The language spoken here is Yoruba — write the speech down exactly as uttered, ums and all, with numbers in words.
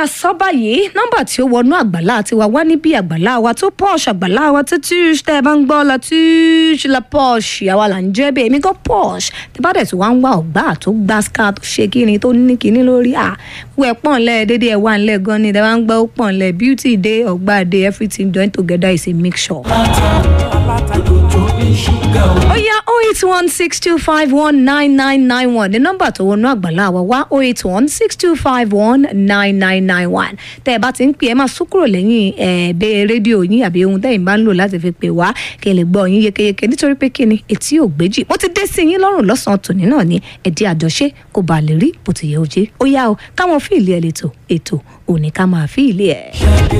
sọ báyìí nọ́mbà tí ó wọnú àgbàlá tiwa wá níbi àgbàlá wa tó posh àgbàlá wa tó tush tẹ́ ẹ bá ń gbọ́ la tush la posh àwa là ń jẹ́ bẹ́ẹ̀ èmi gan posh tí bá dẹ̀ tí wàá ń wá ọ̀gbá tó gbá ska tó ṣe kíni tó ní kíní lórí à wẹ̀ pọ̀n lẹ̀ dédé ẹ̀ wà ń lẹ̀ gan ni tẹ́ bá ń gbọ́ ó pọ̀n lẹ̀ beauty day ọ̀gbá day everything join together is a mixture. ó yá oh eight one six two five one nine nine nine one ní nọ́mbà tó wọnú àgbàlá wa wá oh eight one six two five one nine nine nine one tẹ́ ẹ bá ti ń pè ẹ máa sún kúrò lẹ́yìn ẹ̀ẹ́dẹ́ rédíò yín àbí ohun tẹ́yìn bá ń lò láti fi pè wá kí ẹ lè gbọ́ yín yékéyéké nítorí pé kí ni etí ò gbéjì mo ti dé sí yín lọ́rùn lọ́sàn-án tòní náà ni ẹ̀dí àjọṣe kò bá lè rí bó ti yẹ ó jẹ́ ó yá o káwọn fíìlì ẹ̀ lè tò ètò òní ká máa fíìlì ẹ̀.